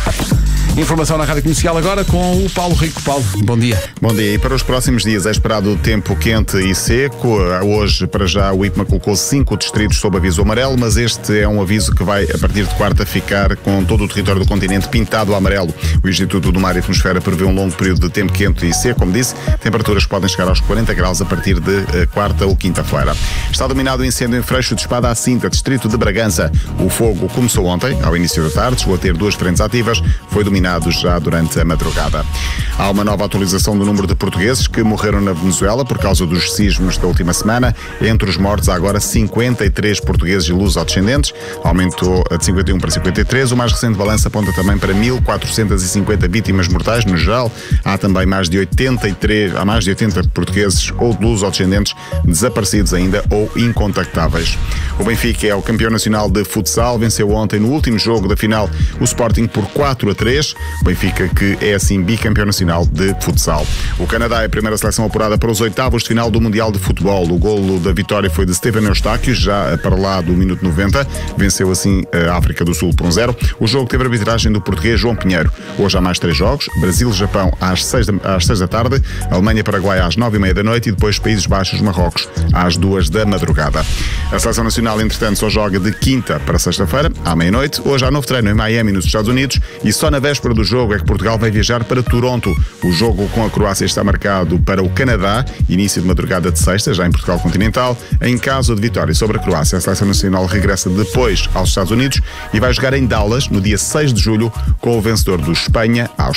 Informação na Rádio Comercial agora com o Paulo Rico. Paulo, bom dia. Bom dia. E para os próximos dias é esperado tempo quente e seco. Hoje, para já, o IPMA colocou 5 distritos sob aviso amarelo, mas este é um aviso que vai, a partir de quarta, ficar com todo o território do continente pintado a amarelo. O Instituto do Mar e Atmosfera prevê um longo período de tempo quente e seco, como disse. Temperaturas podem chegar aos 40 graus a partir de quarta ou quinta-feira. Está dominado o incêndio em Freixo de Espada à Cinta, distrito de Bragança. O fogo começou ontem, ao início da tarde, chegou a ter 2 frentes ativas, foi dominado já durante a madrugada. Há uma nova atualização do número de portugueses que morreram na Venezuela por causa dos sismos da última semana. Entre os mortos há agora 53 portugueses e lusodescendentes. Aumentou de 51 para 53. O mais recente balanço aponta também para 1.450 vítimas mortais no geral. Há também mais de 80 portugueses ou lusodescendentes desaparecidos ainda ou incontactáveis. O Benfica é o campeão nacional de futsal. Venceu ontem no último jogo da final o Sporting por 4-3. O Benfica que é assim bicampeão nacional de futsal. O Canadá é a primeira seleção apurada para os oitavos de final do Mundial de Futebol. O golo da vitória foi de Steven Eustáquio, já para lá do minuto 90. Venceu assim a África do Sul por 1-0. O jogo teve a arbitragem do português João Pinheiro. Hoje há mais 3 jogos. Brasil-Japão às 6 da tarde. Alemanha-Paraguai às 9h30 da noite e depois Países Baixos-Marrocos às 2 da madrugada. A seleção nacional, entretanto, só joga de quinta para sexta-feira, à meia-noite. Hoje há novo treino em Miami, nos Estados Unidos, e só na véspera do jogo é que Portugal vai viajar para Toronto. O jogo com a Croácia está marcado para o Canadá, início de madrugada de sexta, já em Portugal continental. Em caso de vitória sobre a Croácia, a seleção nacional regressa depois aos Estados Unidos e vai jogar em Dallas, no dia 6 de julho, com o vencedor do Espanha-Áustria.